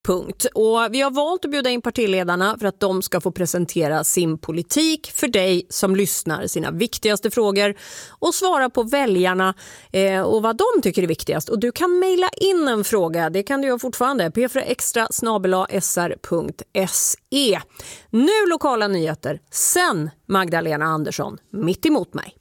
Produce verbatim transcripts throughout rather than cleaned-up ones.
Punkt. Och vi har valt att bjuda in partiledarna för att de ska få presentera sin politik för dig som lyssnar, sina viktigaste frågor och svara på väljarna eh, och vad de tycker är viktigast. Och du kan mejla in en fråga, det kan du göra fortfarande, p fyra extra snabel-a s r punkt s e. Nu lokala nyheter, sen Magdalena Andersson mitt emot mig.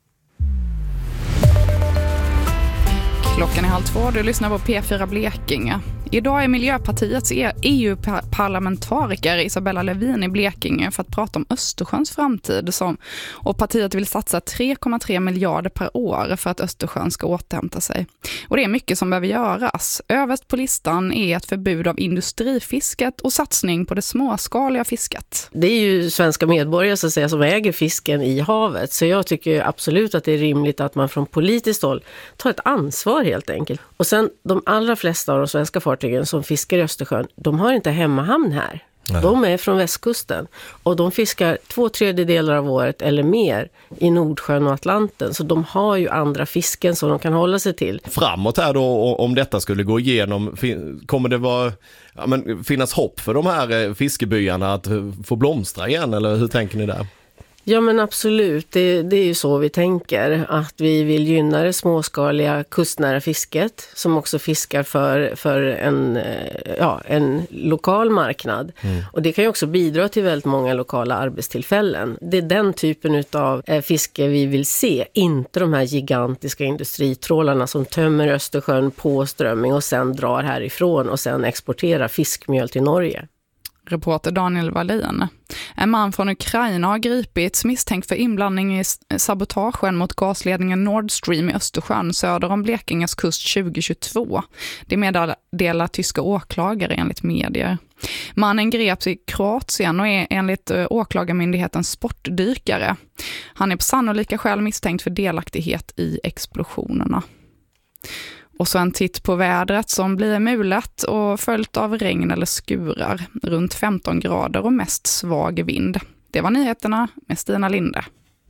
Klockan är halv två, du lyssnar på P fyra Blekinge. Idag är Miljöpartiets E U-parlamentariker Isabella Lövin i Blekinge för att prata om Östersjöns framtid. Som, och partiet vill satsa tre komma tre miljarder per år för att Östersjön ska återhämta sig. Och det är mycket som behöver göras. Överst på listan är ett förbud av industrifisket och satsning på det småskaliga fisket. Det är ju svenska medborgare så att säga, som äger fisken i havet. Så jag tycker absolut att det är rimligt att man från politiskt håll tar ett ansvar helt enkelt. Och sen de allra flesta av de svenska fartygen som fiskar i Östersjön, de har inte hemmahamn här. Nej. De är från västkusten och de fiskar två tredjedelar av året eller mer i Nordsjön och Atlanten. Så de har ju andra fisken som de kan hålla sig till. Framåt här då, om detta skulle gå igenom, kommer det vara, ja, men, finnas hopp för de här fiskebyarna att få blomstra igen, eller hur tänker ni där? Ja men absolut, det, det är ju så vi tänker, att vi vill gynna det småskaliga kustnära fisket som också fiskar för, för en, ja, en lokal marknad. Mm. Och det kan ju också bidra till väldigt många lokala arbetstillfällen. Det är den typen av fiske vi vill se, inte de här gigantiska industritrålarna som tömmer Östersjön på strömming och sen drar härifrån och sen exporterar fiskmjöl till Norge. Reporter Daniel Wallin. En man från Ukraina har gripits misstänkt för inblandning i sabotagen mot gasledningen Nord Stream i Östersjön söder om Blekinges kust tjugohundratjugotvå. Det meddelar tyska åklagare enligt medier. Mannen greps i Kroatien och är enligt åklagarmyndigheten sportdykare. Han är på sannolika skäl misstänkt för delaktighet i explosionerna. Och så en titt på vädret som blir mulet och följt av regn eller skurar. Runt femton grader och mest svag vind. Det var nyheterna med Stina Linde.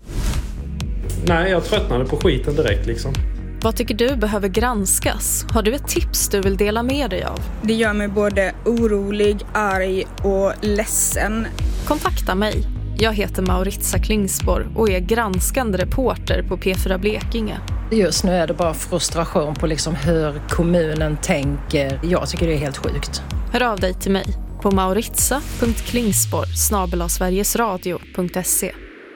Nej, jag tröttnade på skiten direkt liksom. Vad tycker du behöver granskas? Har du ett tips du vill dela med dig av? Det gör mig både orolig, arg och ledsen. Kontakta mig. Jag heter Mauritia Klingspor och är granskande reporter på P fyra Blekinge. Just nu är det bara frustration på liksom hur kommunen tänker. Jag tycker det är helt sjukt. Hör av dig till mig på mauritia punkt klingspor snabel-a sverigesradio punkt se.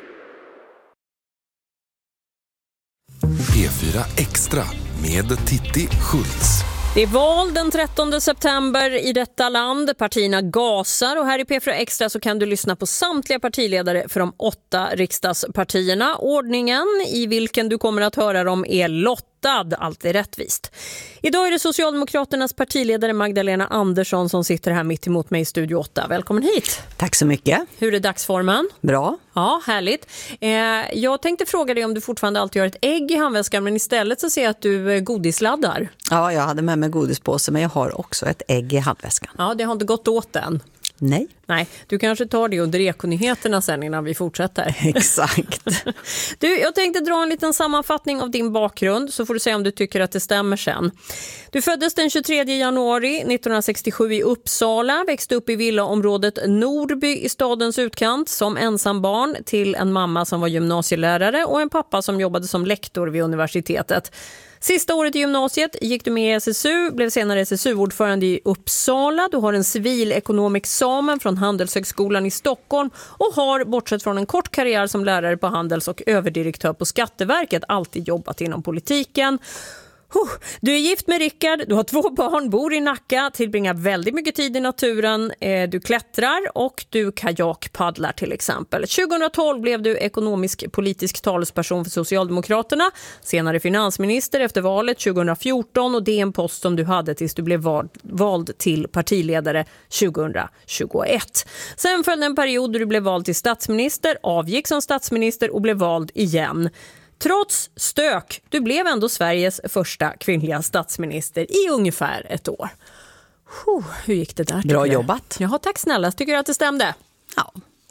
P fyra Extra med Titti Schultz. Det är val den trettonde september i detta land. Partierna gasar och här i P fyra Extra så kan du lyssna på samtliga partiledare för de åtta riksdagspartierna. Ordningen i vilken du kommer att höra dem är lottad. Allt är rättvist. Idag är det Socialdemokraternas partiledare Magdalena Andersson som sitter här mitt emot mig i Studio åtta. Välkommen hit. Tack så mycket. Hur är dagsformen? Bra. Ja, härligt. Eh, jag tänkte fråga dig om du fortfarande alltid har ett ägg i handväskan, men istället så ser jag att du godisladdar. Ja, jag hade med mig godispåse, men jag har också ett ägg i handväskan. Ja, det har inte gått åt än. Nej. Nej, du kanske tar det under ekonyheterna sen innan vi fortsätter. Exakt. Du, jag tänkte dra en liten sammanfattning av din bakgrund så får du säga om du tycker att det stämmer sen. Du föddes den tjugotredje januari nittonhundrasextiosju i Uppsala, växte upp i villaområdet Norby i stadens utkant som ensambarn till en mamma som var gymnasielärare och en pappa som jobbade som lektor vid universitetet. Sista året i gymnasiet gick du med i S S U, blev senare S S U-ordförande i Uppsala. Du har en civilekonomexamen från Handelshögskolan i Stockholm och har, bortsett från en kort karriär som lärare på Handels och överdirektör på Skatteverket, alltid jobbat inom politiken. Du är gift med Rickard, du har två barn, bor i Nacka, tillbringar väldigt mycket tid i naturen, du klättrar och du kajakpaddlar till exempel. tjugohundratolv blev du ekonomisk politisk talesperson för Socialdemokraterna, senare finansminister efter valet tjugohundrafjorton och det är en post som du hade tills du blev vald till partiledare tjugohundratjugoett. Sen följde en period då du blev vald till statsminister, avgick som statsminister och blev vald igen. Trots stök, du blev ändå Sveriges första kvinnliga statsminister i ungefär ett år. Hur gick det där? Bra jobbat. Jaha, tack snälla. Tycker du att det stämde? Ja,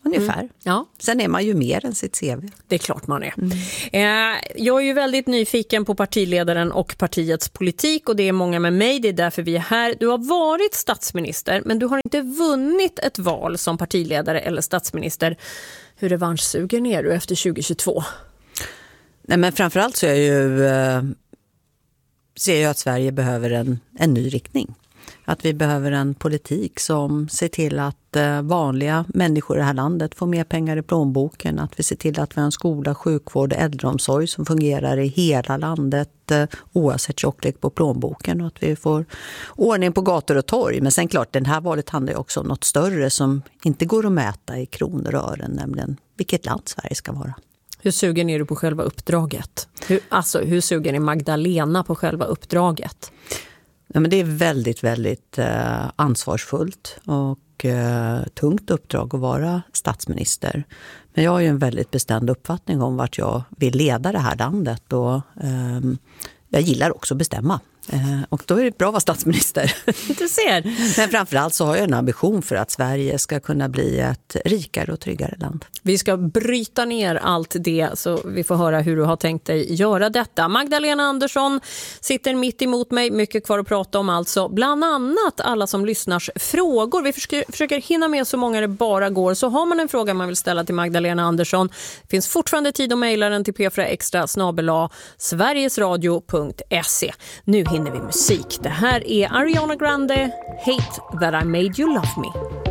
ungefär. Mm. Ja. Sen är man ju mer än sitt C V. Det är klart man är. Mm. Eh, jag är ju väldigt nyfiken på partiledaren och partiets politik och det är många med mig, det är därför vi är här. Du har varit statsminister men du har inte vunnit ett val som partiledare eller statsminister. Hur revanschsugen är du efter tjugohundratjugotvå? Nej, men framförallt så är jag ju, eh, ser jag att Sverige behöver en, en ny riktning. Att vi behöver en politik som ser till att eh, vanliga människor i det här landet får mer pengar i plånboken. Att vi ser till att vi har en skola, sjukvård och äldreomsorg som fungerar i hela landet eh, oavsett tjocklek på plånboken. Och att vi får ordning på gator och torg. Men sen klart, den här valet handlar ju också om något större som inte går att mäta i kronor och ören. Nämligen vilket land Sverige ska vara. Hur sugen är du på själva uppdraget? Hur, alltså, hur sugen är Magdalena på själva uppdraget? Ja, men det är väldigt, väldigt eh, ansvarsfullt och eh, tungt uppdrag att vara statsminister. Men jag har ju en väldigt bestämd uppfattning om vart jag vill leda det här landet och eh, jag gillar också att bestämma. Eh, och då är det bra att vara statsminister. Du ser. Men framförallt så har jag en ambition för att Sverige ska kunna bli ett rikare och tryggare land. Vi ska bryta ner allt det så vi får höra hur du har tänkt dig göra detta. Magdalena Andersson sitter mitt emot mig. Mycket kvar att prata om alltså. Bland annat alla som lyssnars frågor. Vi försöker, försöker hinna med så många det bara går. Så har man en fråga man vill ställa till Magdalena Andersson finns fortfarande tid att mejla den till p fyra extra snabel-a sverigesradio punkt se. Nu hinner vi musik. Det här är Ariana Grande, Hate That I Made You Love Me.